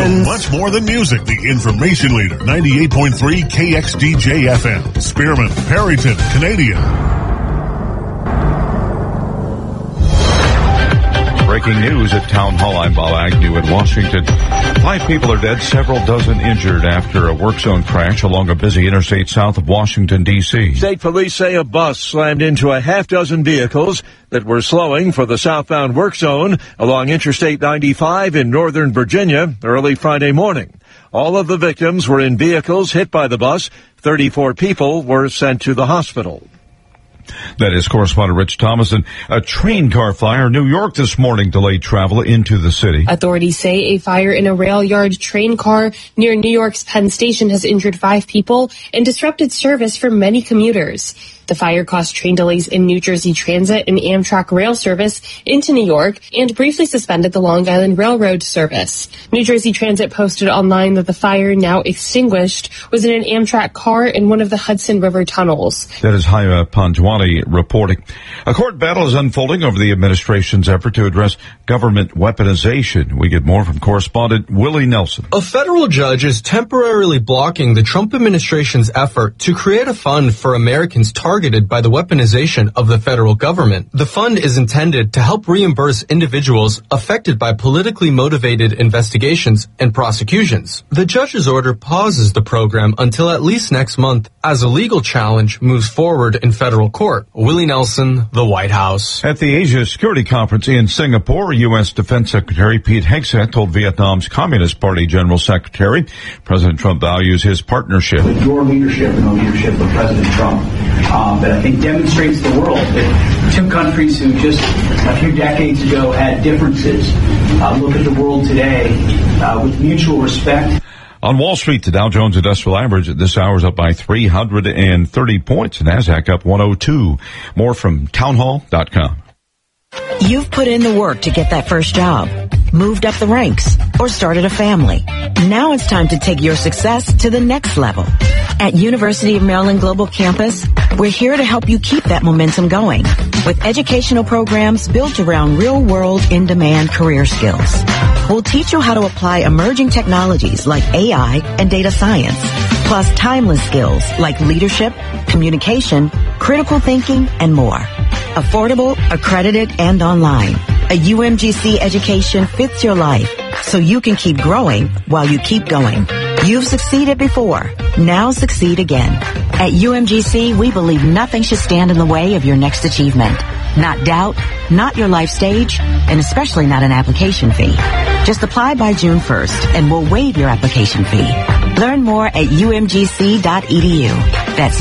Also, much more than music. The information leader, 98.3 KXDJ FM. Spearman, Perryton, Canadian. Breaking news at Town Hall. I'm Bob Agnew in Washington. 5 people are dead, several dozen injured after a work zone crash along a busy interstate south of Washington, D.C. State police say a bus slammed into a half-dozen vehicles that were slowing for the southbound work zone along Interstate 95 in northern Virginia early Friday morning. All of the victims were in vehicles hit by the bus. 34 people were sent to the hospital. That is correspondent Rich Thomason. A train car fire in New York this morning delayed travel into the city. Authorities say a fire in a rail yard train car near New York's Penn Station has injured 5 people and disrupted service for many commuters. The fire caused train delays in New Jersey Transit and Amtrak rail service into New York and briefly suspended the Long Island Railroad service. New Jersey Transit posted online that the fire, now extinguished, was in an Amtrak car in one of the Hudson River tunnels. That is Haya Panjwani reporting. A court battle is unfolding over the administration's effort to address government weaponization. We get more from correspondent Willie Nelson. A federal judge is temporarily blocking the Trump administration's effort to create a fund for Americans targeted by the weaponization of the federal government. The fund is intended to help reimburse individuals affected by politically motivated investigations and prosecutions. The judge's order pauses the program until at least next month as a legal challenge moves forward in federal court. Willie Nelson, the White House. At the Asia Security Conference in Singapore, U.S. Defense Secretary Pete Hegseth told Vietnam's Communist Party General Secretary President Trump values his partnership. With your leadership and the leadership of President Trump, that I think demonstrates the world that 2 countries who just a few decades ago had differences look at the world today with mutual respect. On Wall Street, the Dow Jones Industrial Average at this hour is up by 330 points. NASDAQ up 102. More from townhall.com. You've put in the work to get that first job, moved up the ranks, or started a family. Now it's time to take your success to the next level. At University of Maryland Global Campus, we're here to help you keep that momentum going with educational programs built around real-world, in-demand career skills. We'll teach you how to apply emerging technologies like AI and data science, plus timeless skills like leadership, communication, critical thinking, and more. Affordable, accredited, and online. A UMGC education fits your life so you can keep growing while you keep going. You've succeeded before. Now succeed again. At UMGC, we believe nothing should stand in the way of your next achievement. Not doubt, not your life stage, and especially not an application fee. Just apply by June 1st and we'll waive your application fee. Learn more at umgc.edu. That's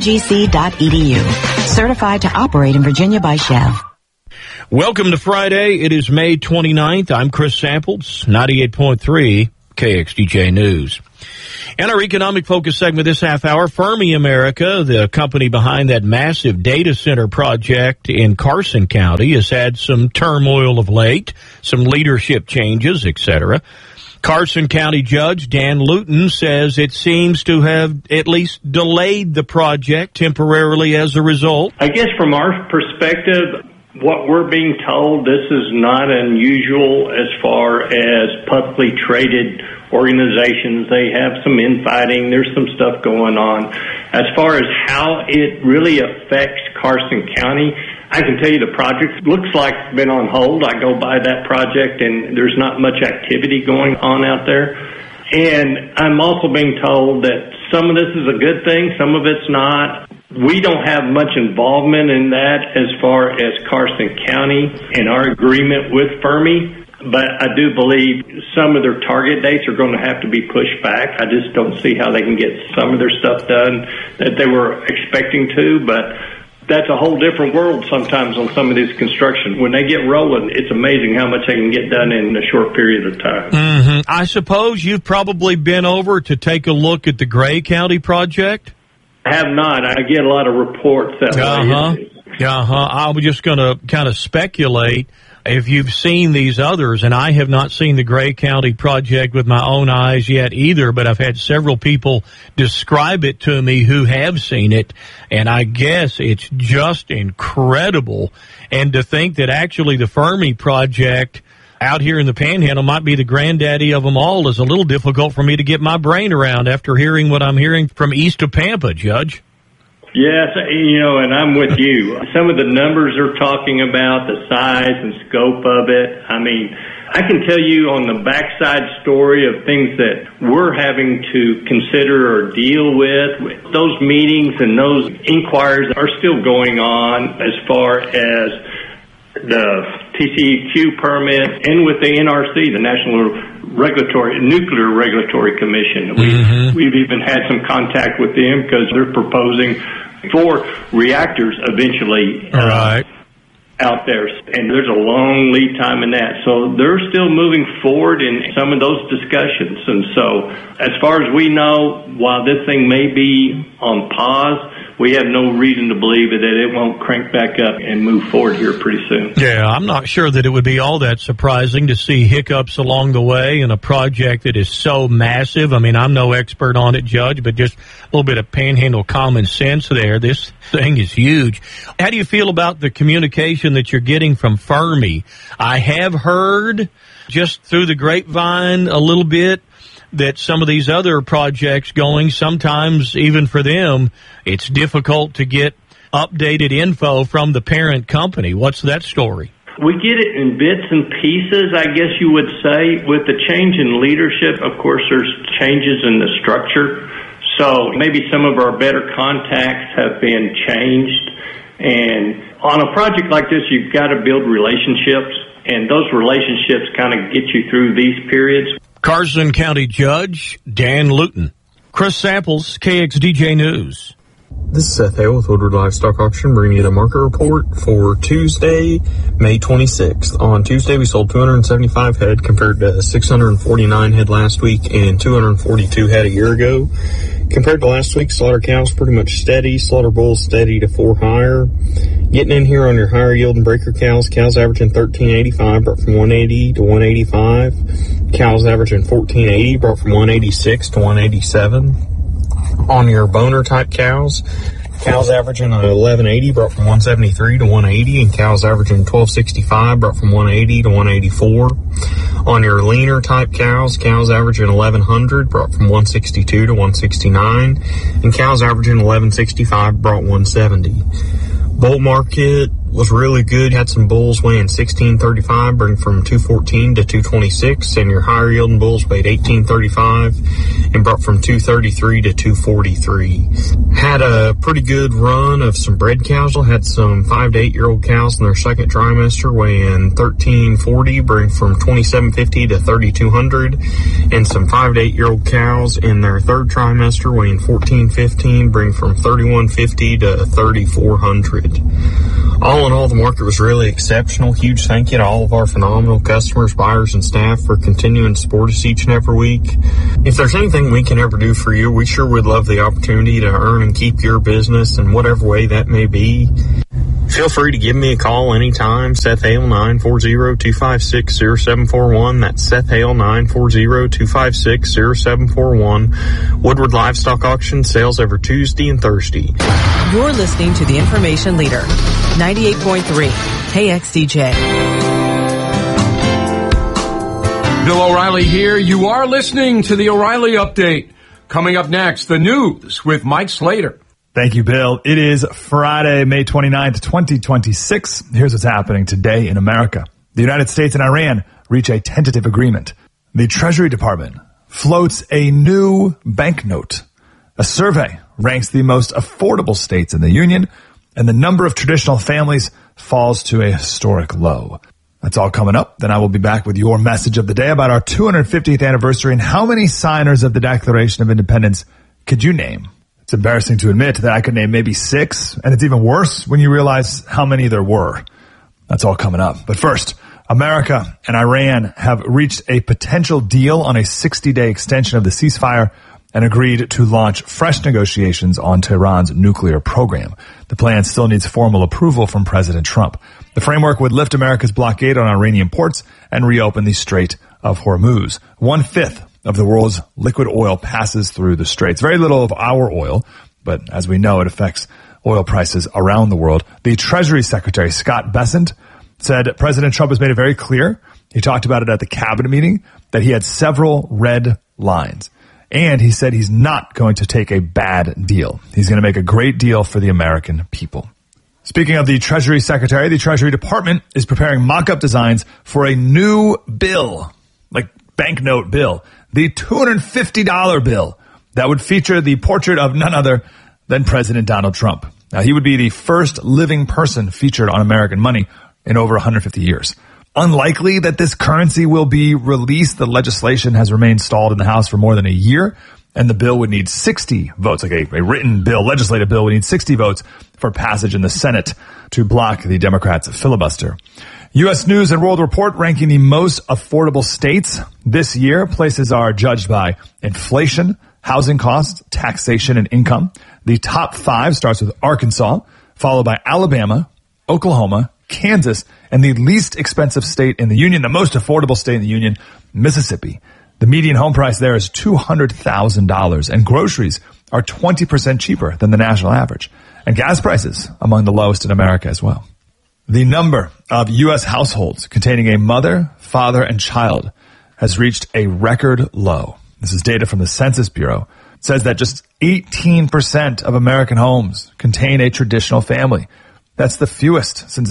umgc.edu. Certified to operate in Virginia by Chev. Welcome to Friday. It is May 29th. I'm Chris Samples, 98.3 KXDJ News. In our economic focus segment this half hour, Fermi America, the company behind that massive data center project in Carson County, has had some turmoil of late, some leadership changes, etc. Carson County Judge Dan Luton says it seems to have at least delayed the project temporarily as a result. I guess from our perspective, what we're being told, this is not unusual as far as publicly traded organizations. They have some infighting. There's some stuff going on. As far as how it really affects Carson County, I can tell you the project looks like it's been on hold. I go by that project and there's not much activity going on out there. And I'm also being told that some of this is a good thing, some of it's not. We don't have much involvement in that as far as Carson County and our agreement with Fermi, but I do believe some of their target dates are going to have to be pushed back. I just don't see how they can get some of their stuff done that they were expecting to, but that's a whole different world sometimes on some of these construction. When they get rolling, it's amazing how much they can get done in a short period of time. Mm-hmm. I suppose you've probably been over to take a look at the Gray County project? I have not. I get a lot of reports that way. I was just going to kind of speculate if you've seen these others, and I have not seen the Gray County project with my own eyes yet either, but I've had several people describe it to me who have seen it, and I guess it's just incredible. And to think that actually the Fermi project out here in the Panhandle might be the granddaddy of them all is a little difficult for me to get my brain around after hearing what I'm hearing from east of Pampa, Judge. Yes, and I'm with you. Some of the numbers they're talking about, the size and scope of it, I mean, I can tell you on the backside story of things that we're having to consider or deal with. Those meetings and those inquiries are still going on as far as the TCEQ permit and with the NRC, the National Nuclear Regulatory Commission. We've even had some contact with them because they're proposing 4 reactors eventually out there. And there's a long lead time in that. So they're still moving forward in some of those discussions. And so as far as we know, while this thing may be on pause, we have no reason to believe that it won't crank back up and move forward here pretty soon. Yeah, I'm not sure that it would be all that surprising to see hiccups along the way in a project that is so massive. I mean, I'm no expert on it, Judge, but just a little bit of Panhandle common sense there. This thing is huge. How do you feel about the communication that you're getting from Fermi? I have heard just through the grapevine a little bit that some of these other projects going, sometimes even for them, it's difficult to get updated info from the parent company. What's that story? We get it in bits and pieces, I guess you would say. With the change in leadership, of course, there's changes in the structure. So maybe some of our better contacts have been changed. And on a project like this, you've got to build relationships, and those relationships kind of get you through these periods. Carson County Judge Dan Luton. Chris Samples, KXDJ News. This is Seth Hale with Woodward Livestock Auction, bringing you the market report for Tuesday, May 26th. On Tuesday, we sold 275 head compared to 649 head last week and 242 head a year ago. Compared to last week, slaughter cows pretty much steady, slaughter bulls steady to 4 higher. Getting in here on your higher yielding breaker cows averaging 1385, brought from 180 to 185. Cows averaging 1480, brought from 186 to 187. On your boner type cows averaging 1180, brought from 173 to 180, and cows averaging 1265, brought from 180 to 184. On your leaner type cows averaging 1100, brought from 162 to 169, and cows averaging 1165, brought 170. Bull market was really good. Had some bulls weighing 1635, bring from 214 to 226, and your higher yielding bulls weighed 1835 and brought from 233 to 243. Had a pretty good run of some bred cows. Had some 5 to 8 year old cows in their second trimester weighing 1340, bring from 2750 to 3200, and some 5 to 8 year old cows in their third trimester weighing 1415, bring from 3150 to 3400. All in all, the market was really exceptional. Huge thank you to all of our phenomenal customers, buyers, and staff for continuing to support us each and every week. If there's anything we can ever do for you, we sure would love the opportunity to earn and keep your business in whatever way that may be. Feel free to give me a call anytime. Seth Hale, 940-256-0741. That's Seth Hale, 940-256-0741. Woodward Livestock Auction, sales every Tuesday and Thursday. You're listening to the Information Leader, 98.3 KXDJ. Bill O'Reilly here. You are listening to the O'Reilly Update. Coming up next, the news with Mike Slater. Thank you, Bill. It is Friday, May 29th, 2026. Here's what's happening today in America. The United States and Iran reach a tentative agreement. The Treasury Department floats a new banknote. A survey ranks the most affordable states in the Union, and the number of traditional families falls to a historic low. That's all coming up. Then I will be back with your message of the day about our 250th anniversary and how many signers of the Declaration of Independence could you name? It's embarrassing to admit that I could name maybe 6, and it's even worse when you realize how many there were. That's all coming up. But first, America and Iran have reached a potential deal on a 60-day extension of the ceasefire and agreed to launch fresh negotiations on Tehran's nuclear program. The plan still needs formal approval from President Trump. The framework would lift America's blockade on Iranian ports and reopen the Strait of Hormuz. 1/5 of the world's liquid oil passes through the straits. Very little of our oil, but as we know, it affects oil prices around the world. The Treasury Secretary, Scott Bessent, said President Trump has made it very clear He talked about it at the cabinet meeting, that he had several red lines. And he said he's not going to take a bad deal. He's going to make a great deal for the American people. Speaking of the Treasury Secretary, the Treasury Department is preparing mock-up designs for a new bill, like banknote bill, the $250 bill that would feature the portrait of none other than President Donald Trump. Now, he would be the first living person featured on American money in over 150 years. Unlikely that this currency will be released. The legislation has remained stalled in the House for more than a year, and the bill would need 60 votes, like a written bill, legislative bill would need 60 votes for passage in the Senate to block the Democrats' filibuster. U.S. News and World Report ranking the most affordable states this year. Places are judged by inflation, housing costs, taxation, and income. The top 5 starts with Arkansas, followed by Alabama, Oklahoma, Kansas, and the least expensive state in the union, the most affordable state in the union, Mississippi. The median home price there is $200,000, and groceries are 20% cheaper than the national average. And gas prices among the lowest in America as well. The number of U.S. households containing a mother, father, and child has reached a record low. This is data from the Census Bureau. It says that just 18% of American homes contain a traditional family. That's the fewest since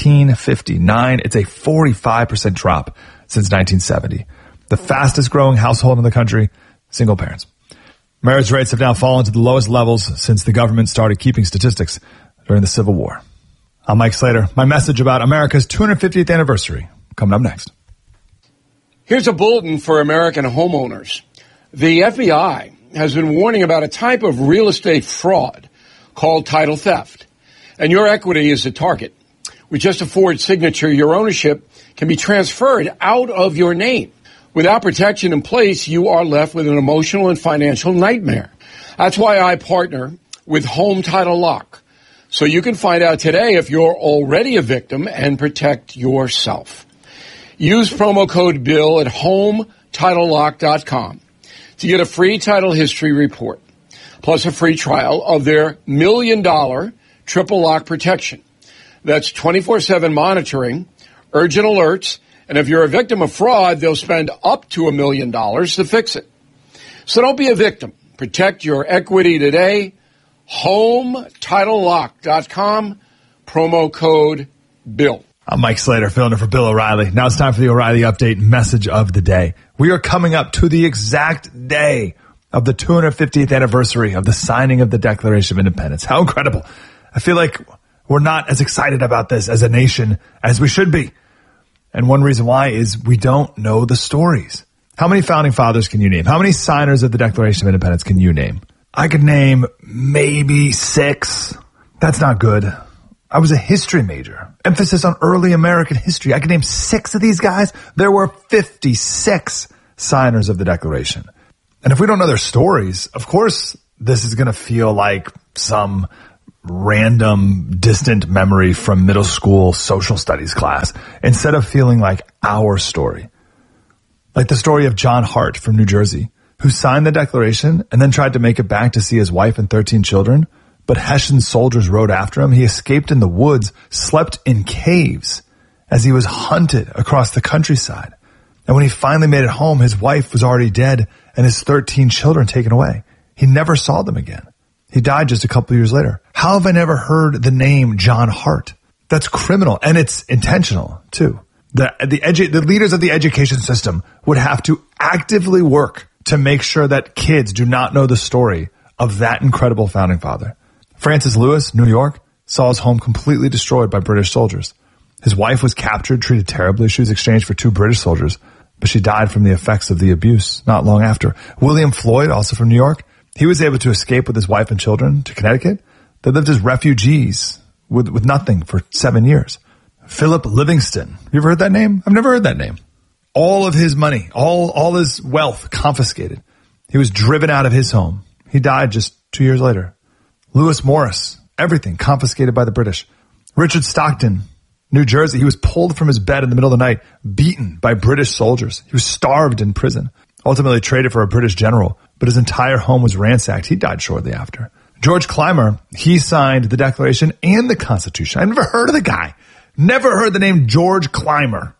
1959. It's a 45% drop since 1970. The fastest growing household in the country, single parents. Marriage rates have now fallen to the lowest levels since the government started keeping statistics during the Civil War. I'm Mike Slater. My message about America's 250th anniversary coming up next. Here's a bulletin for American homeowners. The FBI has been warning about a type of real estate fraud called title theft. And your equity is the target. With just a Ford Signature, your ownership can be transferred out of your name. Without protection in place, you are left with an emotional and financial nightmare. That's why I partner with Home Title Lock, so you can find out today if you're already a victim and protect yourself. Use promo code BILL at HomeTitleLock.com to get a free title history report, plus a free trial of their $1 million triple lock protection. That's 24/7 monitoring, urgent alerts, and if you're a victim of fraud, they'll spend up to $1 million to fix it. So don't be a victim. Protect your equity today. HomeTitleLock.com, promo code BILL. I'm Mike Slater, filling in for Bill O'Reilly. Now it's time for the O'Reilly Update message of the day. We are coming up to the exact day of the 250th anniversary of the signing of the Declaration of Independence. How incredible. I feel like we're not as excited about this as a nation as we should be. And one reason why is we don't know the stories. How many founding fathers can you name? How many signers of the Declaration of Independence can you name? I could name maybe 6. That's not good. I was a history major. Emphasis on early American history. I could name 6 of these guys. There were 56 signers of the Declaration. And if we don't know their stories, of course, this is going to feel like some random, distant memory from middle school social studies class instead of feeling like our story. Like the story of John Hart from New Jersey, who signed the Declaration and then tried to make it back to see his wife and 13 children. But Hessian soldiers rode after him. He escaped in the woods, slept in caves as he was hunted across the countryside. And when he finally made it home, his wife was already dead and his 13 children taken away. He never saw them again. He died just a couple years later. How have I never heard the name John Hart? That's criminal, and it's intentional, too. The leaders of the education system would have to actively work to make sure that kids do not know the story of that incredible founding father. Francis Lewis, New York, saw his home completely destroyed by British soldiers. His wife was captured, treated terribly. She was exchanged for 2 British soldiers, but she died from the effects of the abuse not long after. William Floyd, also from New York, he was able to escape with his wife and children to Connecticut. They lived as refugees with nothing for 7 years. Philip Livingston. You ever heard that name? I've never heard that name. All of his money, all his wealth confiscated. He was driven out of his home. He died just 2 years later. Lewis Morris, everything confiscated by the British. Richard Stockton, New Jersey, he was pulled from his bed in the middle of the night, beaten by British soldiers. He was starved in prison, ultimately traded for a British general, but his entire home was ransacked. He died shortly after. George Clymer, he signed the Declaration and the Constitution. I've never heard of the guy. Never heard the name George Clymer.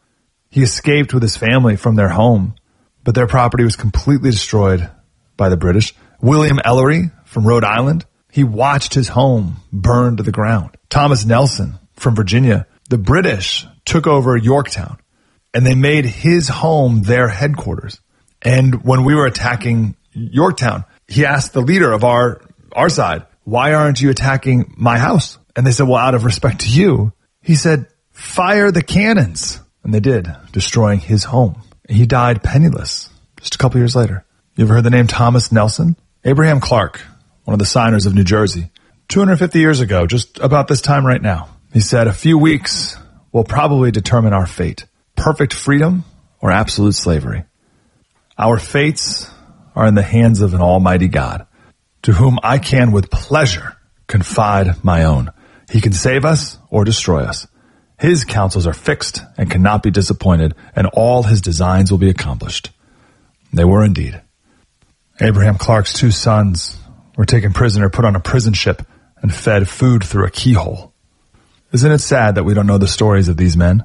He escaped with his family from their home, but their property was completely destroyed by the British. William Ellery from Rhode Island, he watched his home burn to the ground. Thomas Nelson from Virginia, the British took over Yorktown, and they made his home their headquarters. And when we were attacking Yorktown, he asked the leader of our side, why aren't you attacking my house? And they said, well, out of respect to you. He said, fire the cannons. And they did, destroying his home. He died penniless just a couple years later. You ever heard the name Thomas Nelson? Abraham Clark, one of the signers of New Jersey, 250 years ago, just about this time right now, he said, a few weeks will probably determine our fate. Perfect freedom or absolute slavery. Our fates are in the hands of an almighty God, to whom I can with pleasure confide my own. He can save us or destroy us. His counsels are fixed and cannot be disappointed, and all his designs will be accomplished. They were indeed. Abraham Clark's 2 sons were taken prisoner, put on a prison ship, and fed food through a keyhole. Isn't it sad that we don't know the stories of these men?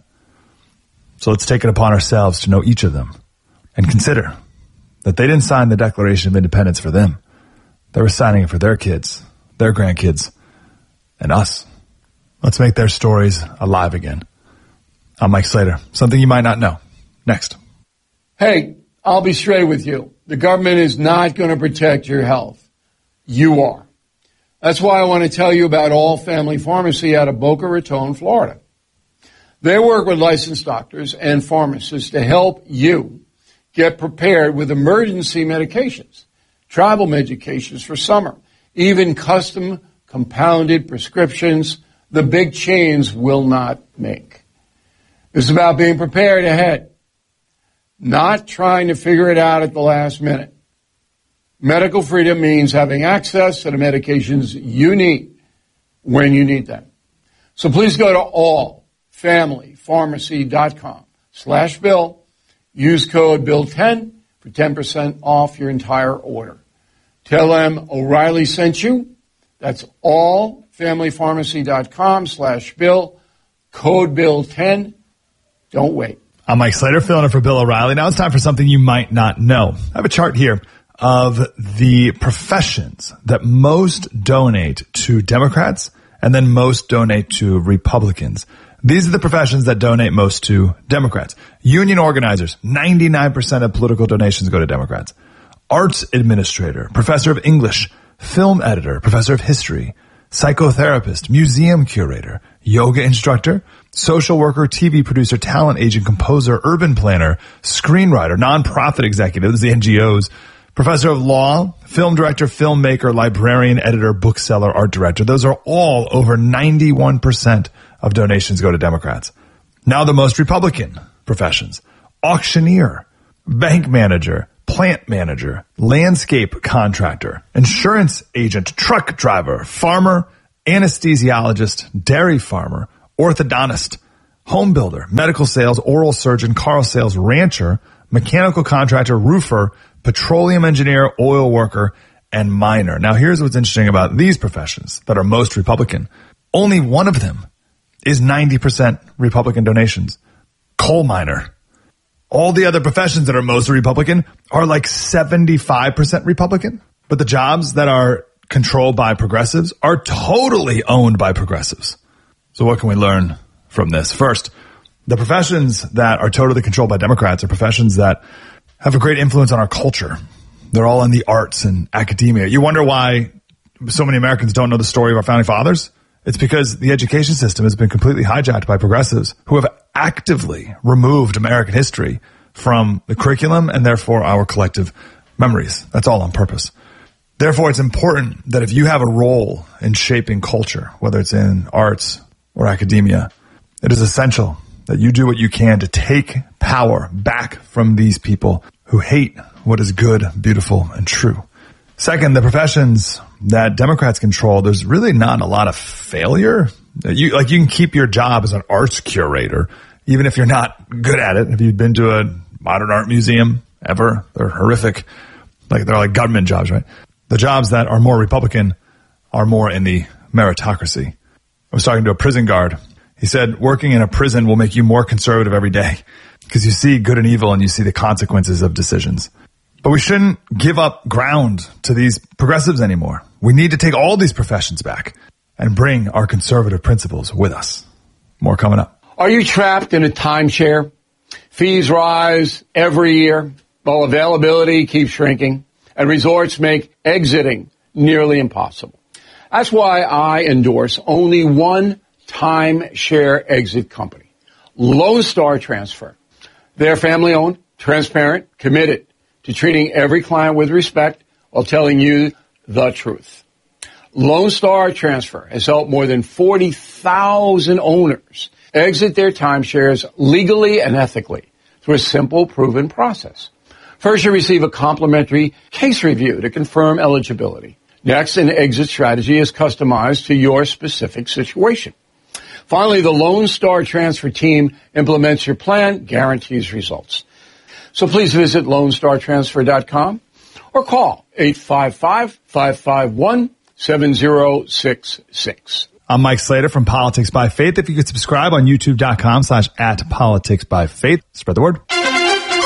So let's take it upon ourselves to know each of them and consider that they didn't sign the Declaration of Independence for them. They were signing it for their kids, their grandkids, and us. Let's make their stories alive again. I'm Mike Slater. Something you might not know. Next. Hey, I'll be straight with you. The government is not going to protect your health. You are. That's why I want to tell you about All Family Pharmacy out of Boca Raton, Florida. They work with licensed doctors and pharmacists to help you get prepared with emergency medications, travel medications for summer, even custom compounded prescriptions the big chains will not make. It's about being prepared ahead, not trying to figure it out at the last minute. Medical freedom means having access to the medications you need when you need them. So please go to allfamilypharmacy.com/bill. Use code BILL10 for 10% off your entire order. Tell them O'Reilly sent you. That's allfamilypharmacy.com/bill. Code BILL10. Don't wait. I'm Mike Slater, filling in for Bill O'Reilly. Now it's time for something you might not know. I have a chart here of the professions that most donate to Democrats and then most donate to Republicans. These are the professions that donate most to Democrats. Union organizers, 99% of political donations go to Democrats. Arts administrator, professor of English, film editor, professor of history, psychotherapist, museum curator, yoga instructor, social worker, TV producer, talent agent, composer, urban planner, screenwriter, nonprofit executives, the NGOs, professor of law, film director, filmmaker, librarian, editor, bookseller, art director. Those are all over 91% of donations go to Democrats. Now the most Republican professions: auctioneer, bank manager, plant manager, landscape contractor, insurance agent, truck driver, farmer, anesthesiologist, dairy farmer, orthodontist, home builder, medical sales, oral surgeon, car sales, rancher, mechanical contractor, roofer, petroleum engineer, oil worker, and miner. Now here's what's interesting about these professions that are most Republican. Only one of them is 90% Republican donations. Coal miner. All the other professions that are mostly Republican are like 75% Republican. But the jobs that are controlled by progressives are totally owned by progressives. So what can we learn from this? First, the professions that are totally controlled by Democrats are professions that have a great influence on our culture. They're all in the arts and academia. You wonder why so many Americans don't know the story of our founding fathers? It's because the education system has been completely hijacked by progressives who have actively removed American history from the curriculum and therefore our collective memories. That's all on purpose. Therefore, it's important that if you have a role in shaping culture, whether it's in arts or academia, it is essential that you do what you can to take power back from these people who hate what is good, beautiful, and true. Second, the professions that Democrats control, there's really not a lot of failure. You can keep your job as an arts curator, even if you're not good at it. Have you been to a modern art museum ever? They're horrific. They're like government jobs, right? The jobs that are more Republican are more in the meritocracy. I was talking to a prison guard. He said, working in a prison will make you more conservative every day. because you see good and evil and you see the consequences of decisions. But we shouldn't give up ground to these progressives anymore. We need to take all these professions back and bring our conservative principles with us. More coming up. Are you trapped in a timeshare? Fees rise every year while availability keeps shrinking and resorts make exiting nearly impossible. That's why I endorse only one timeshare exit company, Lone Star Transfer. They're family-owned, transparent, committed to treating every client with respect while telling you the truth. Lone Star Transfer has helped more than 40,000 owners exit their timeshares legally and ethically through a simple, proven process. First, you receive a complimentary case review to confirm eligibility. Next, an exit strategy is customized to your specific situation. Finally, the Lone Star Transfer team implements your plan, guarantees results. So please visit LoneStarTransfer.com or call 855-551-7066. I'm Mike Slater from Politics by Faith. If you could subscribe on YouTube.com/@PoliticsByFaith. Spread the word.